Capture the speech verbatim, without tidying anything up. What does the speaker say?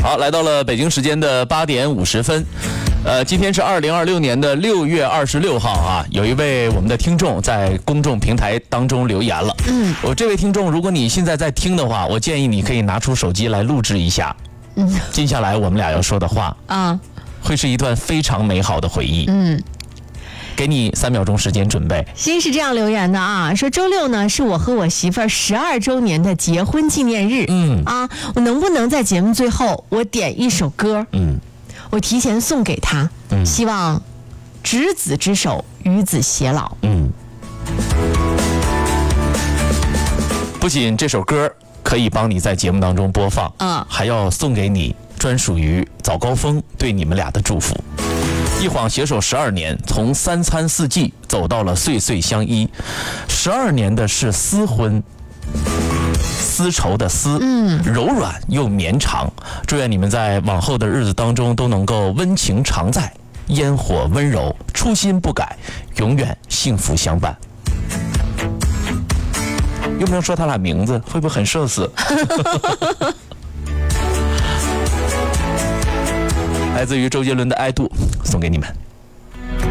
好，来到了北京时间的八点五十分。呃，今天是二零二六年的六月二十六号啊，有一位我们的听众在公众平台当中留言了。嗯，我这位听众，如果你现在在听的话，我建议你可以拿出手机来录制一下。嗯，接下来我们俩要说的话啊，会是一段非常美好的回忆。嗯。给你三秒钟时间准备。 新是这样留言的啊，说周六呢是我和我媳妇儿十二周年的结婚纪念日。嗯啊，我能不能在节目最后我点一首歌？嗯，我提前送给她，嗯，希望执子之手，与子偕老。嗯， 不仅这首歌可以帮你在节目当中播放，啊，还要送给你专属于早高峰对你们俩的祝福。一晃携手十二年，从三餐四季走到了岁岁相依。十二年的是丝婚，丝绸的丝，嗯，柔软又绵长。祝愿你们在往后的日子当中都能够温情常在，烟火温柔，初心不改，永远幸福相伴。用不用说他俩名字？会不会很社死？来自于周杰伦的《爱度》送给你们。